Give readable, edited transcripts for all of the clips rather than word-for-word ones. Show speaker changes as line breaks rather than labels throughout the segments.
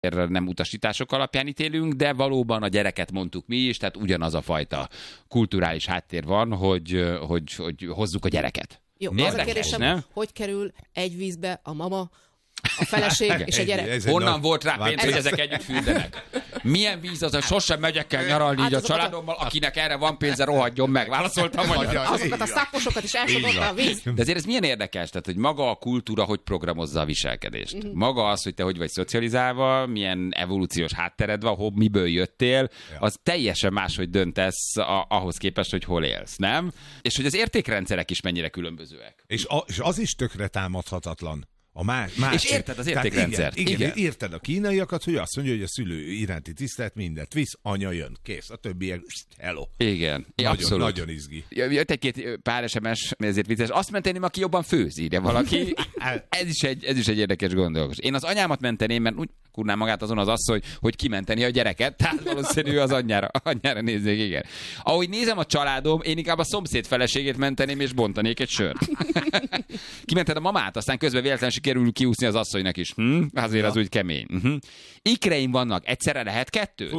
nem utasítások alapján ítélünk, de valóban a gyereket mondtuk mi is, tehát ugyanaz a fajta kulturális háttér van, hogy hozzuk a gyereket.
Jó,
Érdekes,
az a kérdésem,
nem?
hogy kerül egy vízbe a mama, a feleség és a gyerek?
Honnan volt rá pénz, hogy ezek együtt fürdenek? Milyen víz az, hogy sosem megyek el nyaralni így a családommal, akinek erre van pénze, rohadjon meg. Válaszoltam magyarul.
Azokat a szaposokat is elsodorta a víz.
De azért ez milyen érdekes, tehát, hogy maga a kultúra hogy programozza a viselkedést. Maga az, hogy te hogy vagy szocializálva, milyen evolúciós háttered van, miből jöttél, az teljesen máshogy döntesz ahhoz képest, hogy hol élsz, nem? És hogy az értékrendszerek is mennyire különbözőek.
És az is tökre támadhatatlan.
És érted az értékrendszert.
Igen, érted a kínaiakat, hogy azt mondja, hogy a szülő iránti tisztelet mindent visz, anya jön, kész, a többiek, hello.
Igen,
nagyon izgi.
Jött egy-két pár SMS, ezért vicces. Azt menteném, aki jobban főz, írja valaki. Ez is egy érdekes gondolkodás. Én az anyámat menteném, mert úgy kurná magát azon az asszony, hogy kimenteni a gyereket, tehát valószínű az anyjára nézzék, igen. Ahogy nézem a családom, én inkább a szomszéd feleségét menteném, és bontanék egy sört. Kimented a mamát, aztán közben véletlenül sikerül kiúszni az asszonynak is. Azért az úgy kemény. Ikreim vannak, egyszerre lehet kettőt?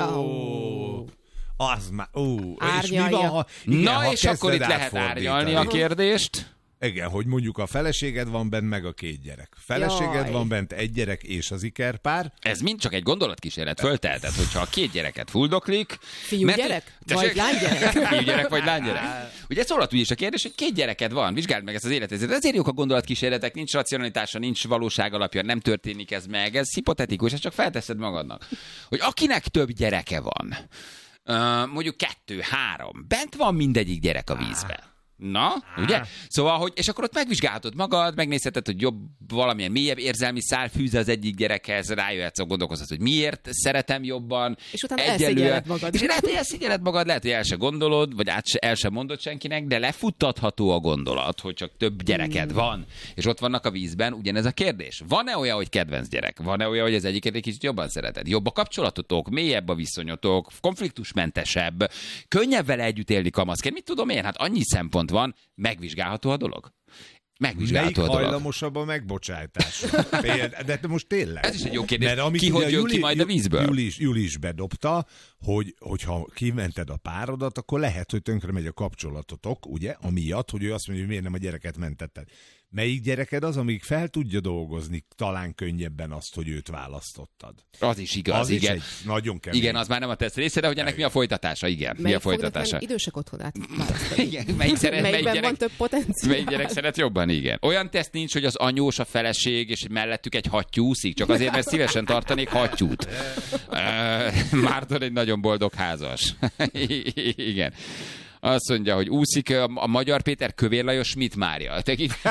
Az már,
és
mi van, ha, igen,
na,
ha
és akkor itt lehet árnyalni a kérdést.
Igen, hogy mondjuk a feleséged van bent, meg a két gyerek. Feleséged van bent, egy gyerek és az ikerpár.
Ez mind csak egy gondolatkísérlet, föltelted, hogyha a két gyereket fuldoklik.
Fiúgyerek? Vagy lánygyerek?
Fiúgyerek vagy lánygyerek. Ugye szólhat úgy is a kérdés, hogy két gyereked van, vizsgáld meg ezt az életet. Ezért jók a gondolatkísérletek, nincs racionalitása, nincs valóság alapja, nem történik ez meg, ez hipotetikus, ezt csak felteszed magadnak. Hogy akinek több gyereke van, mondjuk 2-3, bent van mindegyik gyerek a vízbe. Na, ugye? Szóval, hogy, és akkor ott megvizsgálhatod magad, megnézheted, hogy jobb valamilyen mélyebb érzelmi szál fűz az egyik gyerekhez, rájöhetsz, gondolkozhatsz, hogy miért szeretem jobban.
És utána elszégyelled magad.
És lehet, hogy elszégyelled magad, lehet, hogy el se gondolod, vagy el se mondod senkinek, de lefuttatható a gondolat, hogy csak több gyereked van, és ott vannak a vízben, ugyanez a kérdés. Van-e olyan, hogy kedvenc gyerek? Van-e olyan, hogy az egyiket egy kicsit jobban szereted? Jobb a kapcsolatotok, mélyebb a viszonyotok, konfliktusmentesebb, könnyebb vele együtt élni kamaszként? Mit tudom én? Hát annyi szempont van, megvizsgálható a dolog.
Melyik hajlamosabb a megbocsátásra? De most tényleg.
Ez is egy jó kérdés. Ki hogy jön ki majd a vízből?
Juli is bedobta, hogyha kimented a párodat, akkor lehet, hogy tönkre megy a kapcsolatotok, ugye? Amiatt, hogy ő azt mondja, hogy miért nem a gyereket mentetted. Melyik gyereked az, amíg fel tudja dolgozni talán könnyebben azt, hogy őt választottad?
Az is igaz,
az
igen.
Is egy nagyon kemény.
Igen, az már nem a teszt része, de hogy ennek mi a folytatása? Igen, mi a folytatása?
Idősek otthonát
igen, melyikben
van több potenciál?
Melyik gyerek szeret jobban? Igen. Olyan teszt nincs, hogy az anyós, a feleség, és mellettük egy hattyú úszik, csak azért, mert szívesen tartanék hattyút. Márton egy nagyon boldog házas. Igen. Azt mondja, hogy úszik a Magyar Péter, Kövér Lajos, Schmidt Mária.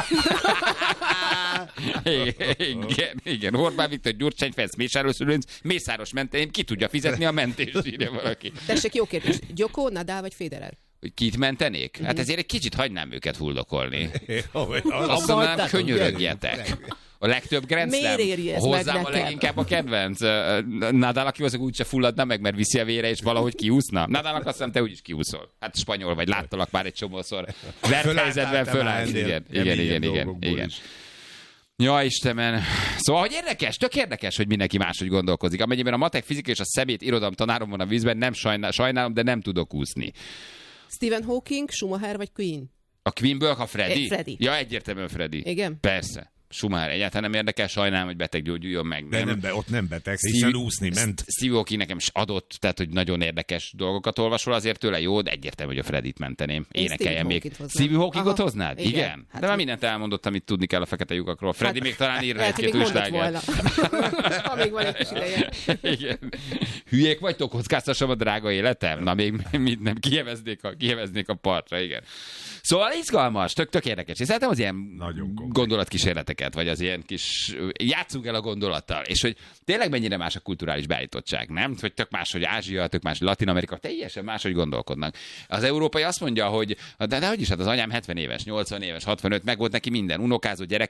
Igen. Orbán Viktor, Gyurcsány Ferenc, Mészáros Lőrinc, Mészáros mentén, ki tudja fizetni a mentést, írja valaki.
Tessék, jó kérdés. Gyoko, Nadal vagy Federer?
Hogy kit mentenék? Hát ezért egy kicsit hagynám őket fuldokolni. Azt mondanám, könyörögjetek. A legtöbb Grand Slam. Hozzám a leginkább a kedvenc. Nadal, aki azok úgyse fulladna meg, mert viszi a vére, és valahogy kiúszna. Nadalnak azt hiszem, te úgyis kiúszol. Hát spanyol vagy, láttalak már egy csomószor. Verthelyzetben fölállsz. Igen. Ja, Istenem. Szóval, hogy érdekes, tök érdekes, hogy mindenki máshogy gondolkozik. Amennyiben a matek, fizika és a szemét irodalom tanárom van a vízben, nem sajnálom, de nem tudok úszni.
Stephen Hawking, Schumacher vagy Queen?
A Queenből a Freddy?
Freddy.
Ja, egyértelműen Freddy.
Igen?
Persze. Schumacher egyáltalán nem érdekel, sajnálom, hogy beteg gyógyuljon meg.
De ott nem beteg, hiszen úszni ment.
Steve Hawking nekem is adott, tehát hogy nagyon érdekes dolgokat olvasol, azért tőle jó, de egyértelmű, hogy a Freddit menteném. Énekeljem még. Steve Hawkingot hoznád? Igen. Hát de már mindent elmondott, amit tudni kell a fekete lyukakról. Freddy még talán írna egy-két újságot.
Ha még van egy kis ideje.
Igen. Hülyék vagytok, kockáztassam a drága életem? Na még mit nem, kiheveznék a partra, igen. Szóval izgalmas, tök érdekes. És szeretem az ilyen gondolatkísérleteket, vagy az ilyen kis játszunk el a gondolattal, és hogy tényleg mennyire más a kulturális beállítottság, nem? Hogy tök más, hogy Ázsia, tök más, Latin Amerika, teljesen máshogy gondolkodnak. Az európai azt mondja, hogy de hogy is, hát az anyám 70 éves, 80 éves, 65, meg volt neki minden, unokázó, gyerekezett,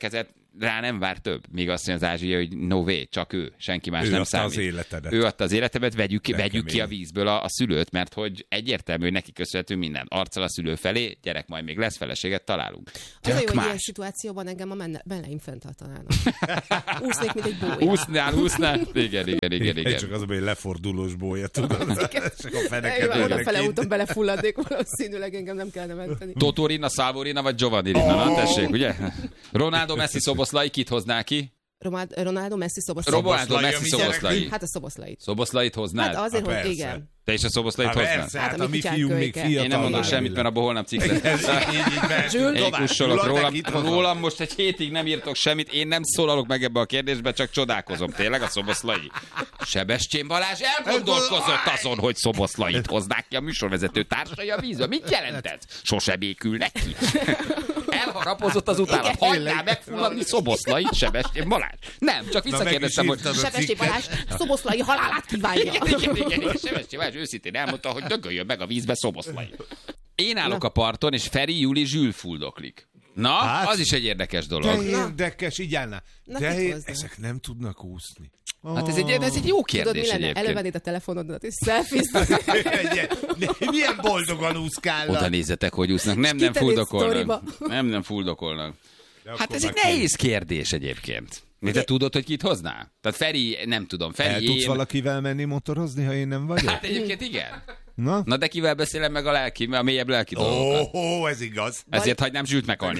rá nem vár több. Míg azt mondja az Ázsia, hogy no way, csak ő, senki más nem számít. Ő adta az életedet, vegyük ki a vízből a szülőt, mert hogy egyértelmű, hogy neki köszönhető minden. Arccal a szülő felé, gyerek majd még lesz, feleséget találunk.
Az a jó, hogy ilyen szituációban engem a melleim fenntartanának. Úsznék, mint egy bója.
Úsznál. Igen.
Csak az, hogy lefordulós bója, tudod? Csak a feneket.
Fele úton belefulladnék, valószínűleg engem nem kellene menteni.
Totorina, Salvorina vagy Giovanni Rina, na tessék, ugye? Ronaldo, Messi, Szoboszlai, kit hozná ki?
Ronaldo, Messi, Szoboszlai. Hát a Szoboszlait.
Szoboszlait hoznád?
Hát azért, hogy igen.
Te is a Szoboszlait hoznád?
Hát a mi fiúk még fiatal.
Én nem mondok semmit, mert abból holnap cikk lesz. Én kussolok rólam. Most egy hétig nem írtok semmit, én nem szólalok meg ebbe a kérdésbe, csak csodálkozom. Tényleg a Szoboszlai. Sebestyén Balázs elgondolkozott azon, hogy Szoboszlait hoznák ki a műsorvezető társai a vízbe. Mit jelentett? Sose békülnek ki. Elharapozott az utálat. Hagyná megfulladni Szoboszlait, Sebestyén Balázs. Nem, csak visszakérdeztem, hogy
Sebestyén Balázs Szoboszlai halálát kívánja.
Igen, Sebestyén Balázs őszintén elmondta, hogy dögöljön meg a vízbe Szoboszlai. Én állok a parton, és Feri, Juli, Zsül fuldoklik. Na, hát, az is egy érdekes dolog.
Érdekes, így állná. De ezek nem tudnak úszni.
Hát ez egy jó kérdés.
Tudod, mi lenne? Elővennéd a telefonodat, és selfie-t.
Milyen boldogan úszkálnak.
Oda nézzetek, hogy úsznak. Nem fuldokolnak. Nem fuldokolnak. Hát ez egy nehéz kérdés egyébként. Te tudod, hogy kit hoznál? Tehát Feri, nem tudom. Feri,
el tudsz valakivel menni motorozni, ha én nem vagyok?
Hát egyébként igen. Na de kivel beszélem meg a mélyebb lelki dolgokat?
Ez igaz.
Ezért hagynám Zsült meghalni.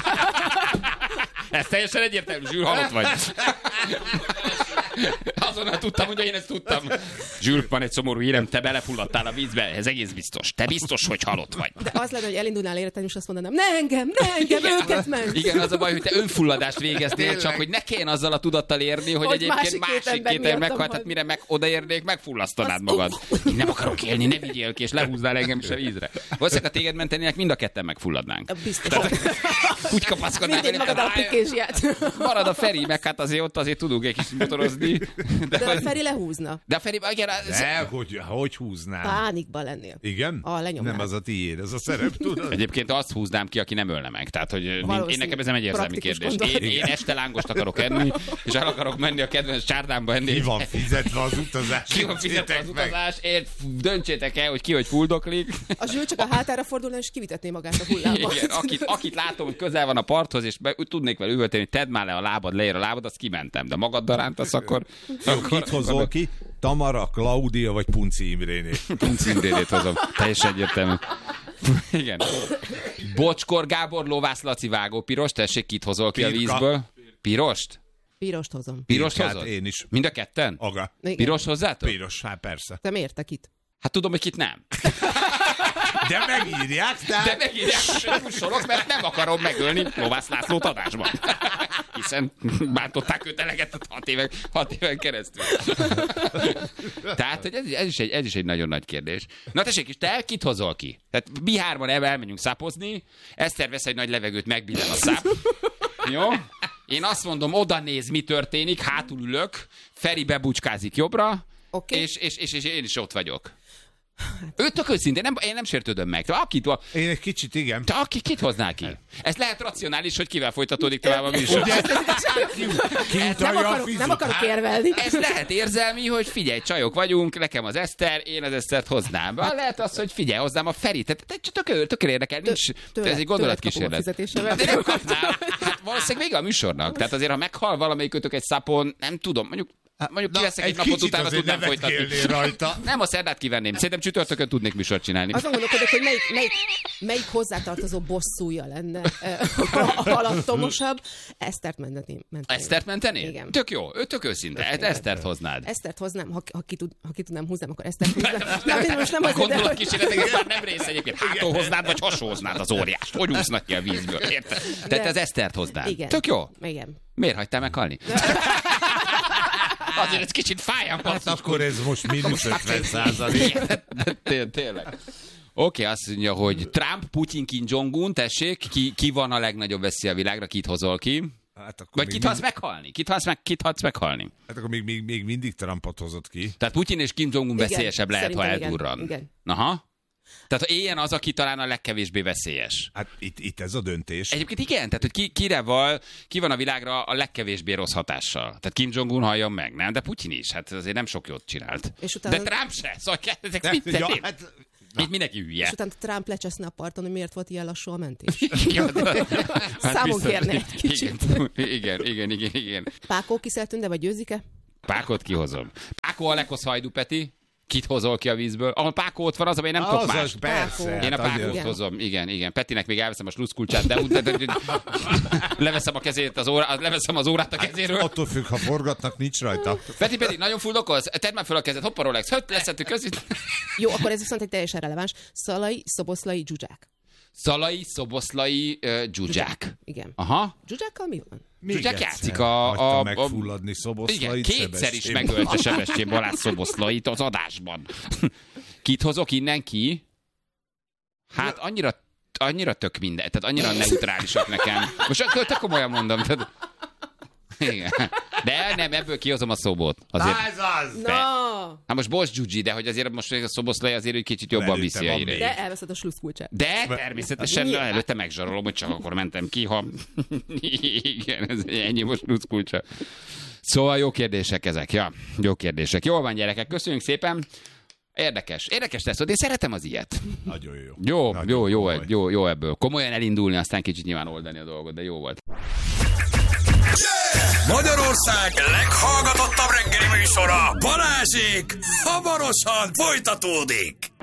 Ez teljesen egyértelmű, Zsül, halott vagy. Azonnal tudtam, hogy én ezt tudtam. Zsül, van egy szomorú hírem, te belefulladtál a vízbe, ez egész biztos. Te biztos, hogy halott vagy.
De az lenne, hogy elindulnál életem, és azt mondanám, ne engem, őket ment.
Igen, az a baj, hogy te önfulladást végeznél, csak hogy ne kelljen azzal a tudattal érni, hogy egyébként másik két ember meghalt, hát mire odaérnék, megfullasztanád magad. Én nem akarok élni, ne vigyél ki, és lehúznál engem is a vízre. Valószínűleg, ha téged mentenének, mind a ketten megfulladnánk.
Biztos.
Úgy kapaszkodnál.
Mindig magad a pikézsiát.
Marad a Feri, meg hát azért ott tudunk egy kis motorozni.
De a Feri lehúzna.
De a Feri, igen,
hogy húznám?
Pánikba lennél.
Igen? Nem az a tiéd, ez a szerep, tudod?
Egyébként azt húznám ki, aki nem ölne meg. Tehát, hogy én nekem ez nem egy érzelmi kérdés. Én este lángost akarok enni, és el akarok menni a kedvenc csárdámba enni.
Ki van fizetve az utazás?
Döntsétek el, hogy ki hogy fuldoklik.
A Zsül csak a hátára fordulna, és kivitetné magát a hullámba.
Igen, akit látom, hogy közel van a parthoz, és tudnék vele üvölteni, tedd már le a lábad, leér a lábad, azt kimentem. De magaddal rántasz, akkor
kit hozol ki? Tamara, Klaudia vagy Punci Imrénét?
Punci Imrénét hozom. Teljesen egyértelmű. Igen. Bocskor Gábor, Lovász Laci, Vágó Piros, tessék, kit hozol ki a vízből? Pirost?
Pirost hozom.
Pirost hozod?
Én is.
Mind a ketten?
Aga.
Piros hozzátok?
Piros, hát persze.
Te miért te kit?
Hát tudom, hogy kit nem.
De megírják, tehát...
De megírják, kussolok, mert nem akarom megölni Lovász Lászlót adásban. Hiszen bántották őt eleget 6 éven keresztül. Tehát, hogy ez is egy nagyon nagy kérdés. Na tessék, és te kit hozol ki? Tehát mi hárman elmenjünk szápozni, Eszter vesz egy nagy levegőt, megbillen a száp. Jó? Én azt mondom, oda néz, mi történik, hátul ülök, Feri bebucskázik jobbra, okay. és én is ott vagyok. Ő tök őszintén, én nem sértődöm meg.
Én egy kicsit, igen.
Te kit hoznál ki? Ez lehet racionális, hogy kivel folytatódik tovább a műsor.
Nem akarok érvelni.
Ez lehet érzelmi, hogy figyelj, csajok vagyunk, nekem az Eszter, én az Esztert hoznám. Lehet az, hogy figyelj, hozzám a Ferit. Tökre érdekel, nincs. Ez egy gondolatkísérlet. De nem kapnál. Hát valószínűleg vége a műsornak. Tehát azért, ha meghal valamelyikötök egy szapon, nem tudom, mondjuk kiveszek egy napot utána, tudnám folytatni. Nem, a szerdát kivenném. Szerintem csütörtökön tudnék műsort csinálni.
Azon gondolkodok, hogy melyik hozzátartozó bosszúja lenne a halattomosabb. Esztert menteni.
Esztert menteni?
Igen.
Tök jó, ő tök őszinte. Esztert hoznád.
Esztert hoznám, ha ki tudnám húznám, akkor Esztert húznám. Most nem
a gondolatkísérletek már nem rész egyébként. Hától hoznád, vagy hasonloznád az óriást. Hogy úsznak ki a vízből, érted? Tehát az Esztert hoznád.
Igen.
Tök jó.
Igen.
Miért hagytál meghalni? Azért ez kicsit fáján.
Hát akkor ez most mínusz 50%.
Tényleg. Oké, azt mondja, hogy Trump, Putyin, Kim Jong-un, tessék, ki van a legnagyobb veszély a világra, kit hozol ki? Hát vagy kit hagysz meghalni? Kit hagysz meghalni?
Hát akkor még mindig Trumpot hozott ki.
Tehát Putyin és Kim Jong-un veszélyesebb lehet, ha eldurran.
Igen.
Aha. Tehát éljen az, aki talán a legkevésbé veszélyes.
Hát itt ez a döntés.
Egyébként igen, tehát hogy ki van a világra a legkevésbé rossz hatással. Tehát Kim Jong-un halljon meg, nem? De Putyin is, hát azért nem sok jót csinált. És utána... De Trump se, szóval ezek mit tették? Ja, hát... Itt mindenki hülye.
És utána Trump lecseszne a parton, hogy miért volt ilyen lassú a mentés. Számon kérne egy kicsit.
Igen.
Pákó Kiszeltünde, vagy győzik-e?
Pákót kihozom. Pákó Alekhoz Hajdu, Peti. Kit hozol ki a vízből? Ahol Pákó ott van, az, amely nem kap más.
Persze.
Én a Pákót hozom. Igen. Petinek még elveszem a sluszkulcsát, de leveszem a kezét, leveszem az órát a kezéről.
Hát, attól függ, ha forgatnak, nincs rajta.
Peti pedig nagyon fuldokoz. Tedd már fel a kezed. Hoppa Rolex. Leszettük között.
Jó, akkor ez viszont egy teljesen releváns. Szalai, Szoboszlai, Zsuzsák.
Szalai, Szoboszlai, Zsuzsák.
Igen.
Aha.
Zsuzsákkal mi van?
Zsuzsák játszik
megfulladni Szoboszlait.
Igen, kétszer is megölte Sebestyén Balázs Szoboszlait az adásban. Kit hozok innen ki? Hát annyira tök minden, tehát annyira neutrálisak nekem. Most te komolyan mondom. Tehát... Igen. De nem, ebből kihozom a Szobót. Azért...
Na ez az!
No.
Hát most bocs, Gyugyi, de hogy azért most a Szoboszlai azért egy kicsit jobban viszi a hírét.
De elveszed a sluszkulcsát.
De természetesen előtte megzsarolom, hogy csak akkor mentem ki, ha... Igen, ez ennyi most sluszkulcsa. Szóval jó kérdések ezek, ja. Jó kérdések. Jól van, gyerekek, köszönjük szépen. Érdekes lesz, de én szeretem az ilyet.
Nagyon jó.
Jó ebből. Komolyan elindulni, aztán kicsit nyilván oldani a dolgot, de jó volt.
Magyarország leghallgatottabb reggeli műsora, Balázsék hamarosan folytatódik.